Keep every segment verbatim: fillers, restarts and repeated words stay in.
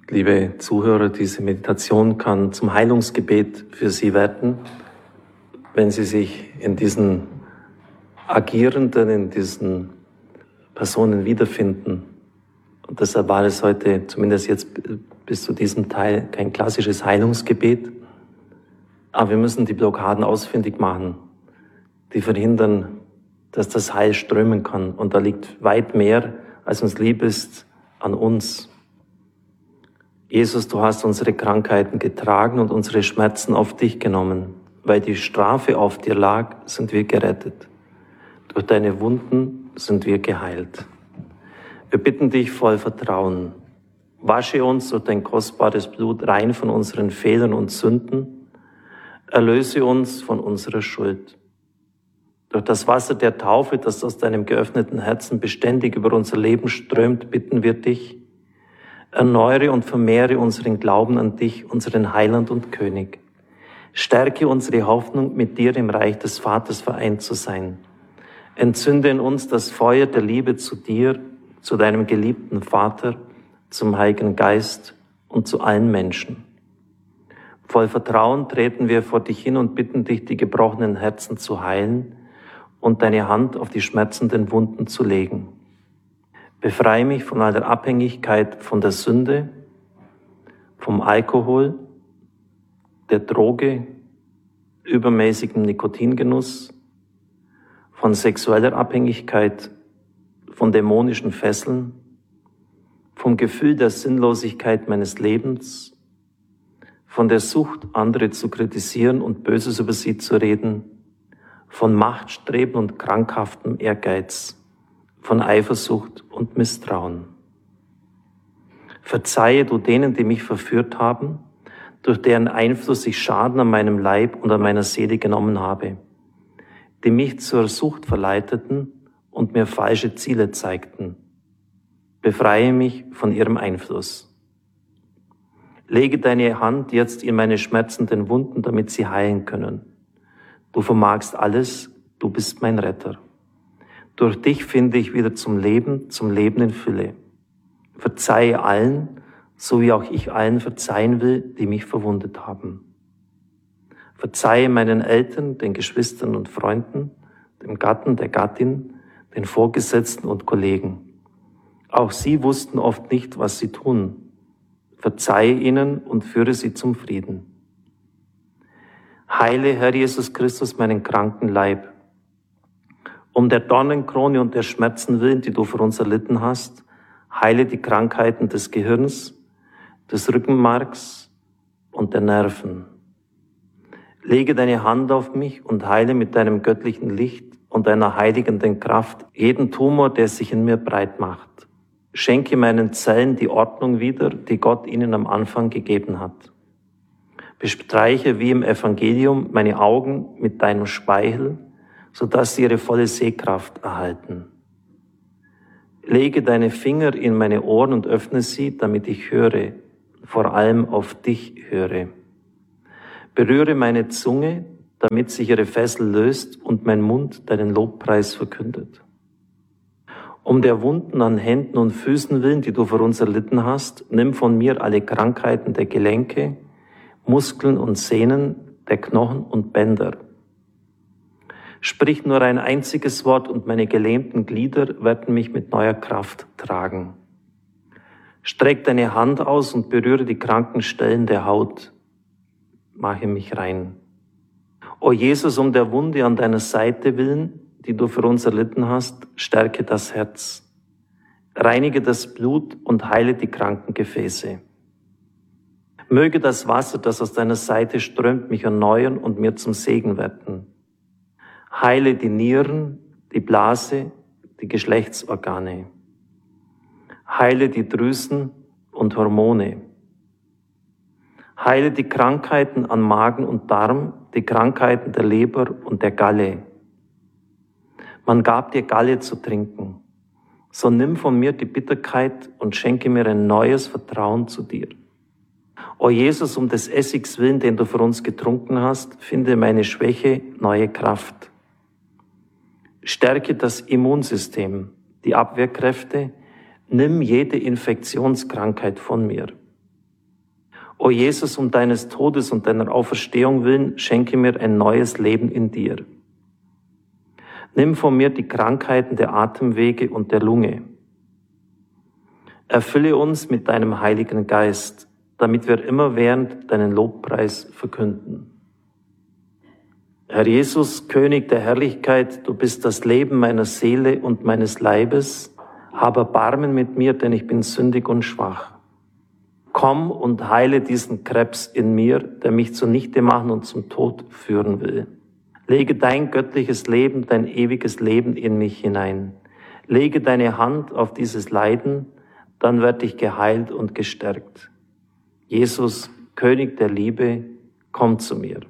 Liebe Zuhörer, diese Meditation kann zum Heilungsgebet für Sie werden, wenn Sie sich in diesen Agierenden, in diesen Personen wiederfinden. Und deshalb war es heute, zumindest jetzt bis zu diesem Teil, kein klassisches Heilungsgebet. Aber wir müssen die Blockaden ausfindig machen, die verhindern, dass das Heil strömen kann. Und da liegt weit mehr, als uns lieb ist, an uns. Jesus, du hast unsere Krankheiten getragen und unsere Schmerzen auf dich genommen. Weil die Strafe auf dir lag, sind wir gerettet. Durch deine Wunden sind wir geheilt. Wir bitten dich voll Vertrauen. Wasche uns durch dein kostbares Blut rein von unseren Fehlern und Sünden. Erlöse uns von unserer Schuld. Durch das Wasser der Taufe, das aus deinem geöffneten Herzen beständig über unser Leben strömt, bitten wir dich, erneuere und vermehre unseren Glauben an dich, unseren Heiland und König. Stärke unsere Hoffnung, mit dir im Reich des Vaters vereint zu sein. Entzünde in uns das Feuer der Liebe zu dir, zu deinem geliebten Vater, zum Heiligen Geist und zu allen Menschen. Voll Vertrauen treten wir vor dich hin und bitten dich, die gebrochenen Herzen zu heilen und deine Hand auf die schmerzenden Wunden zu legen. Befreie mich von aller Abhängigkeit von der Sünde, vom Alkohol, der Droge, übermäßigem Nikotingenuss, von sexueller Abhängigkeit, von dämonischen Fesseln, vom Gefühl der Sinnlosigkeit meines Lebens, von der Sucht, andere zu kritisieren und Böses über sie zu reden, von Machtstreben und krankhaftem Ehrgeiz, von Eifersucht und Misstrauen. Verzeihe du denen, die mich verführt haben, durch deren Einfluss ich Schaden an meinem Leib und an meiner Seele genommen habe, die mich zur Sucht verleiteten und mir falsche Ziele zeigten. Befreie mich von ihrem Einfluss. Lege deine Hand jetzt in meine schmerzenden Wunden, damit sie heilen können. Du vermagst alles, du bist mein Retter. Durch dich finde ich wieder zum Leben, zum Leben in Fülle. Verzeihe allen, so wie auch ich allen verzeihen will, die mich verwundet haben. Verzeihe meinen Eltern, den Geschwistern und Freunden, dem Gatten, der Gattin, den Vorgesetzten und Kollegen. Auch sie wussten oft nicht, was sie tun. Verzeihe ihnen und führe sie zum Frieden. Heile, Herr Jesus Christus, meinen kranken Leib. Um der Dornenkrone und der Schmerzen willen, die du für uns erlitten hast, heile die Krankheiten des Gehirns, des Rückenmarks und der Nerven. Lege deine Hand auf mich und heile mit deinem göttlichen Licht und deiner heiligenden Kraft jeden Tumor, der sich in mir breit macht. Schenke meinen Zellen die Ordnung wieder, die Gott ihnen am Anfang gegeben hat. Bestreiche wie im Evangelium meine Augen mit deinem Speichel, sodass sie ihre volle Sehkraft erhalten. Lege deine Finger in meine Ohren und öffne sie, damit ich höre, vor allem auf dich höre. Berühre meine Zunge, damit sich ihre Fessel löst und mein Mund deinen Lobpreis verkündet. Um der Wunden an Händen und Füßen willen, die du für uns erlitten hast, nimm von mir alle Krankheiten der Gelenke, Muskeln und Sehnen, der Knochen und Bänder. Sprich nur ein einziges Wort und meine gelähmten Glieder werden mich mit neuer Kraft tragen. Streck deine Hand aus und berühre die kranken Stellen der Haut. Mache mich rein. O Jesus, um der Wunde an deiner Seite willen, die du für uns erlitten hast, stärke das Herz. Reinige das Blut und heile die kranken Gefäße. Möge das Wasser, das aus deiner Seite strömt, mich erneuern und mir zum Segen werden. Heile die Nieren, die Blase, die Geschlechtsorgane. Heile die Drüsen und Hormone. Heile die Krankheiten an Magen und Darm, die Krankheiten der Leber und der Galle. Man gab dir Galle zu trinken. So nimm von mir die Bitterkeit und schenke mir ein neues Vertrauen zu dir. O Jesus, um des Essigs willen, den du für uns getrunken hast, finde meine Schwäche neue Kraft. Stärke das Immunsystem, die Abwehrkräfte, nimm jede Infektionskrankheit von mir. O Jesus, um deines Todes und deiner Auferstehung willen, schenke mir ein neues Leben in dir. Nimm von mir die Krankheiten der Atemwege und der Lunge. Erfülle uns mit deinem Heiligen Geist, damit wir immerwährend deinen Lobpreis verkünden. Herr Jesus, König der Herrlichkeit, du bist das Leben meiner Seele und meines Leibes. Hab Erbarmen mit mir, denn ich bin sündig und schwach. Komm und heile diesen Krebs in mir, der mich zunichte machen und zum Tod führen will. Lege dein göttliches Leben, dein ewiges Leben in mich hinein. Lege deine Hand auf dieses Leiden, dann werde ich geheilt und gestärkt. Jesus, König der Liebe, komm zu mir.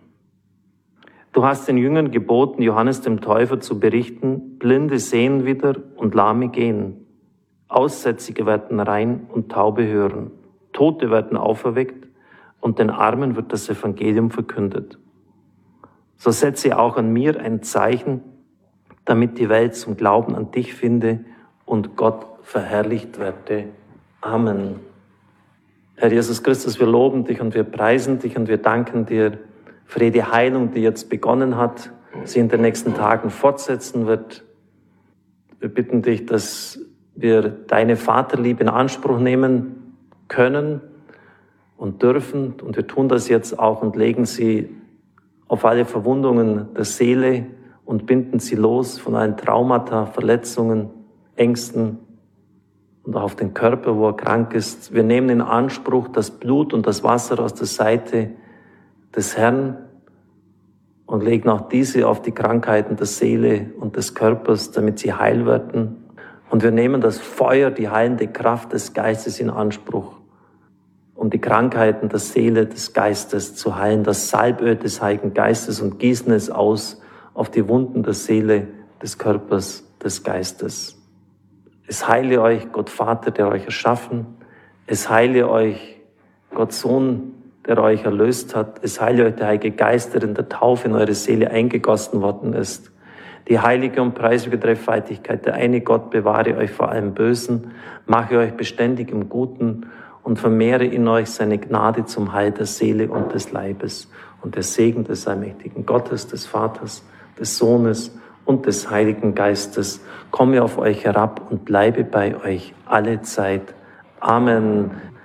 Du hast den Jüngern geboten, Johannes dem Täufer zu berichten, Blinde sehen wieder und Lahme gehen. Aussätzige werden rein und Taube hören. Tote werden auferweckt und den Armen wird das Evangelium verkündet. So setze auch an mir ein Zeichen, damit die Welt zum Glauben an dich finde und Gott verherrlicht werde. Amen. Herr Jesus Christus, wir loben dich und wir preisen dich und wir danken dir für jede Heilung, die jetzt begonnen hat, sie in den nächsten Tagen fortsetzen wird. Wir bitten dich, dass wir deine Vaterliebe in Anspruch nehmen können und dürfen. Und wir tun das jetzt auch und legen sie auf alle Verwundungen der Seele und binden sie los von allen Traumata, Verletzungen, Ängsten und auch auf den Körper, wo er krank ist. Wir nehmen in Anspruch das Blut und das Wasser aus der Seite des Herrn und legen auch diese auf die Krankheiten der Seele und des Körpers, damit sie heil werden. Und wir nehmen das Feuer, die heilende Kraft des Geistes in Anspruch, um die Krankheiten der Seele, des Geistes zu heilen, das Salböl des Heiligen Geistes und gießen es aus auf die Wunden der Seele, des Körpers, des Geistes. Es heile euch Gott Vater, der euch erschaffen. Es heile euch Gott Sohn, der euch erlöst hat. Es heile euch der Heilige Geist, der in der Taufe in eure Seele eingegossen worden ist. Die heilige und preisige Dreifaltigkeit, der eine Gott bewahre euch vor allem Bösen, mache euch beständig im Guten und vermehre in euch seine Gnade zum Heil der Seele und des Leibes. Und der Segen des allmächtigen Gottes, des Vaters, des Sohnes und des Heiligen Geistes komme auf euch herab und bleibe bei euch alle Zeit. Amen.